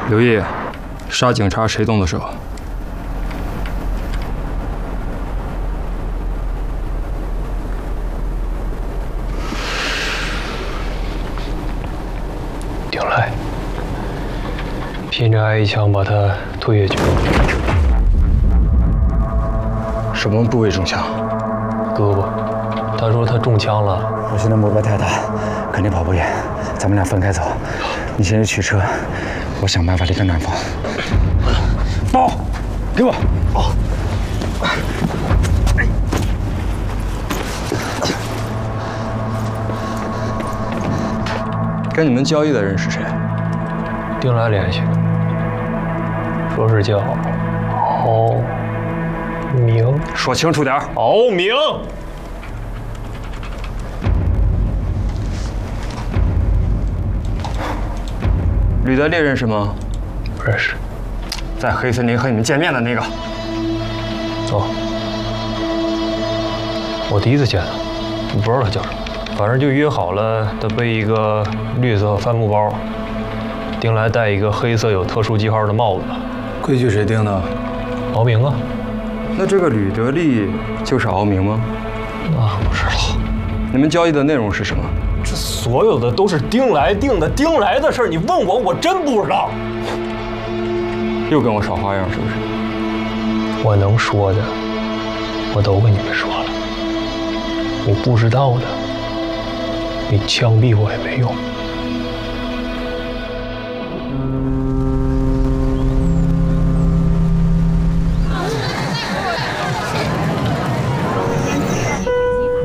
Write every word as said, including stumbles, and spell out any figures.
刘毅，杀警察谁动的手？ 丁来，拼着挨一枪把他推下去。 什么部位中枪？ 胳膊。他说他中枪了。 我现在目标太大，肯定跑不远。咱们俩分开走，你先去取车，我想办法离开南方。包，给我。哦。 跟你们交易的人是谁？ 丁来联系，说是叫敖明。 说清楚点。 敖明。 吕德烈认识吗？ 不认识。 在黑森林和你们见面的那个。 哦，我第一次见他，我不知道他叫什么，反正就约好了，他背一个绿色帆布包，丁来戴一个黑色有特殊记号的帽子。 规矩谁定的？ 敖明啊。 那这个吕德利就是敖明吗？ 那不知道。 你们交易的内容是什么？ 这所有的都是丁来定的，丁来的事儿，你问我，我真不知道。 又跟我耍花样是不是？ 我能说的，我都跟你们说了。我不知道的，你枪毙我也没用。